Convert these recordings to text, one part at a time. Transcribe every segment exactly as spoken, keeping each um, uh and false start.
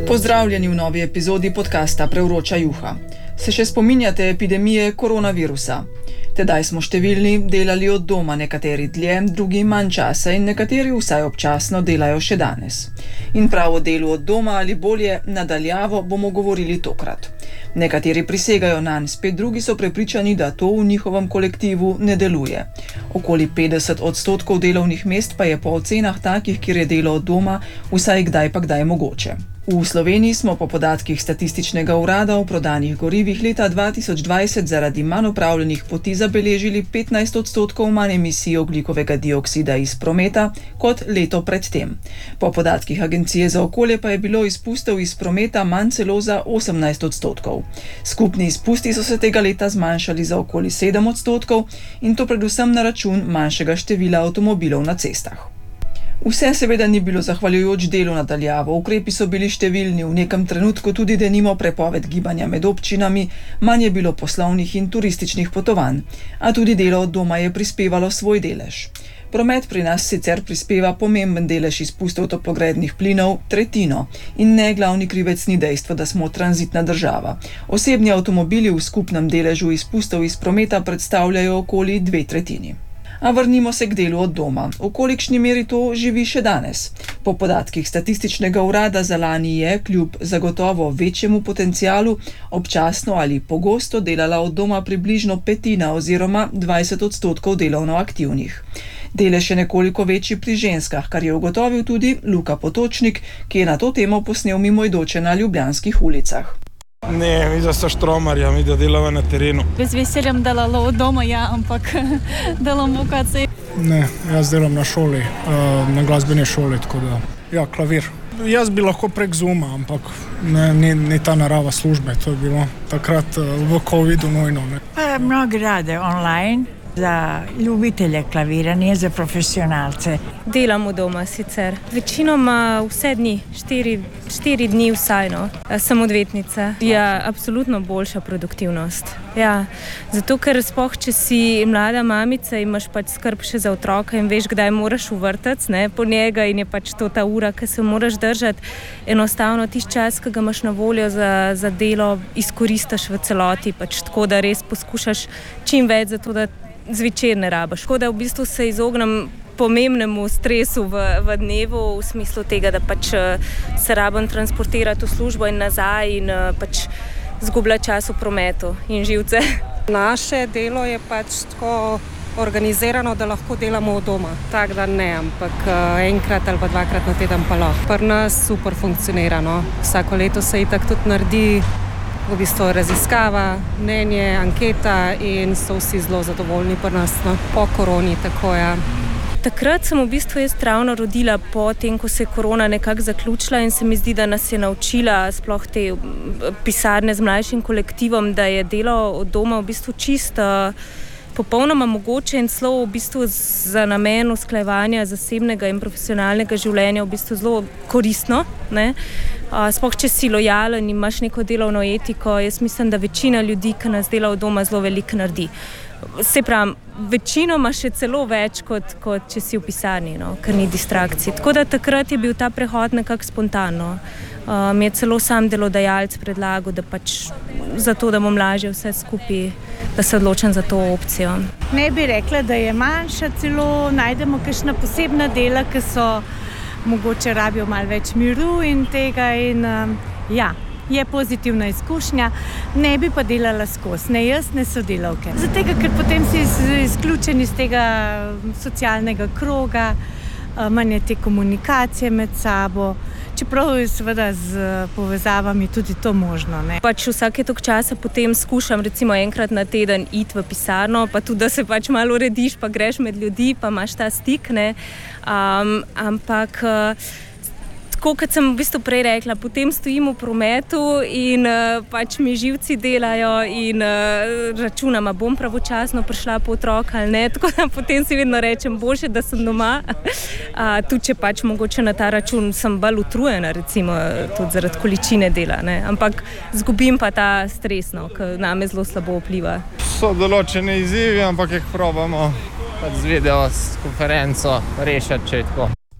Pozdravljeni v novi epizodi podcasta Prevroča juha. Se še spominjate epidemije koronavirusa? Tedaj smo številni delali od doma, nekateri dlje, drugi manj časa in nekateri vsaj občasno delajo še danes. In prav o delu od doma ali bolje nadaljavo bomo govorili tokrat. Nekateri prisegajo nanj, spet drugi so prepričani, da to v njihovem kolektivu ne deluje. Okoli petdeset odstotkov delovnih mest pa je po ocenah takih, kjer je delo od doma, vsaj kdaj pa kdaj mogoče. V Sloveniji smo po podatkih Statističnega urada o prodanih gorivih leta dva tisoč dvajset zaradi manj opravljenih poti zabeležili petnajst odstotkov manj emisij ogljikovega dioksida iz prometa kot leto predtem. Po podatkih Agencije za okolje pa je bilo izpustov iz prometa manj celo za osemnajst odstotkov. Skupni izpusti so se tega leta zmanjšali za okoli sedem odstotkov in to predvsem na račun manjšega števila avtomobilov na cestah. Vse seveda ni bilo zahvaljujoč delu nadaljavo, ukrepi so bili številni, v nekem trenutku tudi denimo prepoved gibanja med občinami, manj je bilo poslovnih in turističnih potovanj, a tudi delo od doma je prispevalo svoj delež. Promet pri nas sicer prispeva pomemben delež izpustov toplogrednih plinov, tretjino, in ne glavni krivec ni dejstvo, da smo tranzitna država. Osebni avtomobili v skupnem deležu izpustov iz prometa predstavljajo okoli dve tretjini. A vrnimo se k delu od doma. V kolikšni meri to živi še danes? Po podatkih Statističnega urada za lani je, kljub zagotovo večjemu potencialu, občasno ali pogosto delala od doma približno petina oziroma dvajset odstotkov delovno aktivnih. Delež je nekoliko večji pri ženskah, kar je ugotovil tudi Luka Potočnik, ki je na to temo posnel mimoidoče na ljubljanskih ulicah. Ne, mi da so štromarja, mi da delava na terenu. Z veseljem delala od doma, ja, ampak delam v K C. Ne, jaz delam na šoli, na glasbeni šoli, tako da, ja, klavir. Jaz bi lahko prek Zooma, ampak ne, ni, ni ta narava službe, to je bilo takrat v covidu nujno. Ne. Pa mnogi rade online, za ljubitelje klaviranja, za profesionalce. Delam v doma sicer. Večinoma vse dni, štiri, štiri dni vsaj, no. Sem odvetnica. Ja, absolutno boljša produktivnost. Ja, zato ker sploh, če si mlada mamica, imaš pač skrb še za otroka in veš, kdaj moraš v vrtec, ne, po njega in je pač to ta ura, ki se moraš držati. Enostavno tisti čas, ki ga imaš na voljo za, za delo, izkoristiš v celoti, pač tako, da res poskušaš čim več za to, da zvečer ne rabaš. Tako da v bistvu se izognem pomembnemu stresu v, v dnevu, v smislu tega, da pač se rabim transportirati v službo in nazaj in pač zgublja čas v prometu in živce. Naše delo je pač tako organizirano, da lahko delamo od doma. Tak dan ne, ampak enkrat ali pa dvakrat na teden pa lahko. Pri nas super funkcionira, no. Vsako leto se itak tudi naredi v bistvu raziskava, mnenje, anketa in so vsi zelo zadovoljni pri nas, no, po koroni, tako ja. Takrat sem v bistvu jaz ravno rodila po tem, ko se je korona nekako zaključila in se mi zdi, da nas je naučila sploh te pisarne z mlajšim kolektivom, da je delo od doma v bistvu čisto popolnoma mogoče in celo v bistvu za namen usklajevanja zasebnega in profesionalnega življenja v bistvu zelo koristno, ne. Sploh, če si lojalen in imaš neko delovno etiko, jaz mislim, da večina ljudi, ki nas dela od doma, zelo veliko naredi. Se pravi, večinoma še celo več, kot, kot če si v pisarni, no, ker ni distrakcij. Tako da takrat je bil ta prehod nekako spontano. Uh, mi je celo sam delodajalec predlagal, da pač zato, da bom lažje vse skupaj, da se odločam za to opcijo. Ne bi rekla, da je manjša, celo najdemo kakšna posebna dela, ki so mogoče rabijo malo več miru in tega in um, ja, je pozitivna izkušnja, ne bi pa delala skozi, ne jaz, ne sodelavke. Zato, ker potem si izključen iz tega socialnega kroga, manj je te komunikacije med sabo, čeprav je seveda z povezavami tudi to možno, ne. Pač vsake toliko časa potem skušam recimo enkrat na teden iti v pisarno, pa tudi, da se pač malo urediš, pa greš med ljudi, pa imaš ta stik, ne. Um, ampak tako, kot sem v bistvu prej rekla, potem stojim v prometu in uh, pač mi živci delajo in uh, računam, a bom pravočasno prišla po otroka ali ne, tako da potem si vedno rečem, boljše, da sem doma. Uh, tudi če pač mogoče na ta račun sem bolj utrujena, recimo tudi zaradi količine dela, ne, ampak zgubim pa ta stres, no, ki name zelo slabo vpliva. So določene izzivi, ampak jih probamo pač z video, s konferenco rešiti, če je tako.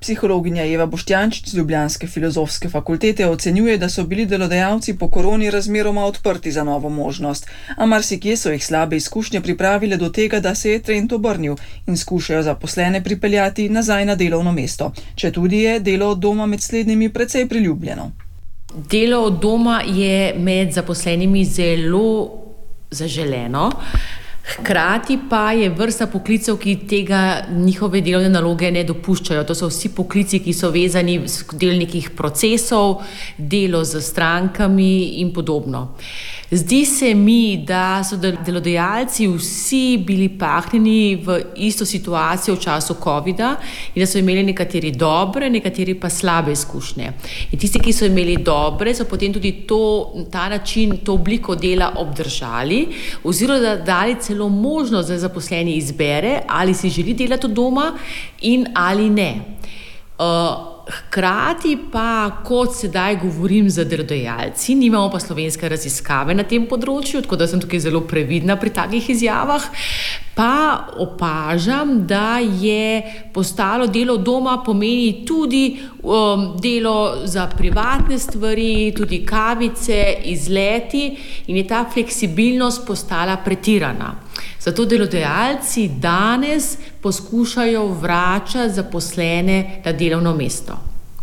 Psihologinja Eva Boštjančič z ljubljanske filozofske fakultete ocenjuje, da so bili delodajalci po koroni razmeroma odprti za novo možnost, a marsikje so jih slabe izkušnje pripravile do tega, da se je trend obrnil in skušajo zaposlene pripeljati nazaj na delovno mesto, četudi je delo od doma med slednjimi precej priljubljeno. Delo od doma je med zaposlenimi zelo zaželeno. Hkrati pa je vrsta poklicev, ki tega njihove delovne naloge ne dopuščajo. To so vsi poklici, ki so vezani z del nekih procesov, delo z strankami in podobno. Zdi se mi, da so delodajalci vsi bili pahnjeni v isto situacijo v času covida in da so imeli nekateri dobre, nekateri pa slabe izkušnje. In tisti, ki so imeli dobre, so potem tudi to, ta način, to obliko dela obdržali, oziroma dali celo možnost, da zaposleni izbere, ali si želi delati od doma in ali ne. Uh, Hkrati pa, kot sedaj govorim z delodajalci, nimamo pa slovenske raziskave na tem področju, tako da sem tukaj zelo previdna pri takih izjavah, pa opažam, da je postalo delo doma pomeni tudi um, delo za privatne stvari, tudi kavice, izleti in je ta fleksibilnost postala pretirana. Zato delodajalci danes poskušajo vračati zaposlene na delovno mesto.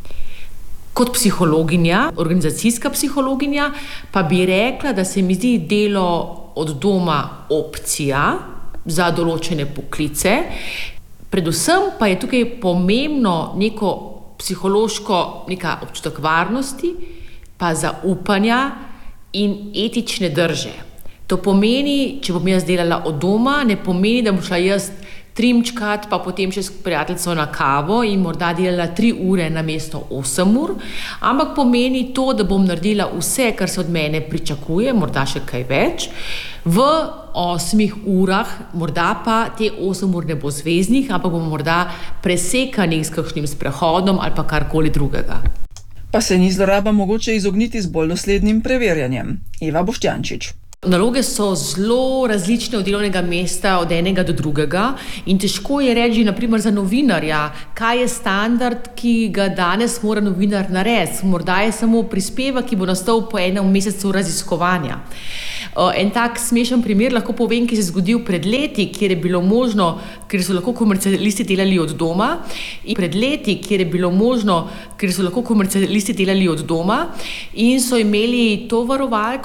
Kot psihologinja, organizacijska psihologinja, pa bi rekla, da se mi zdi delo od doma opcija za določene poklice. Predvsem pa je tukaj pomembno neko psihološko, neka občutek varnosti, pa zaupanja in etične drže. To pomeni, če bom jaz delala od doma, ne pomeni, da bom šla jaz trimčkat, pa potem še s prijateljico na kavo in morda delala tri ure na mesto osem ur, ampak pomeni to, da bom naredila vse, kar se od mene pričakuje, morda še kaj več, v osmih urah, morda pa te osem ur ne bo zveznih, ampak bom morda presekanih s kakšnim sprehodom ali pa karkoli drugega. Pa se ni zloraba mogoče izogniti z bolj doslednim preverjanjem. Eva Boštjančič. Naloge so zelo različne od delovnega mesta, od enega do drugega in težko je reči, na primer za novinarja, kaj je standard, ki ga danes mora novinar narediti. Morda je samo prispevek, ki bo nastal po enem mesecu raziskovanja. En tak smešen primer lahko povem, ki se je zgodil pred leti, kjer je bilo možno, ker so lahko komercialisti delali od doma, in pred leti, kjer je bilo možno, ker so lahko komercialisti delali od doma in so imeli to varovalko,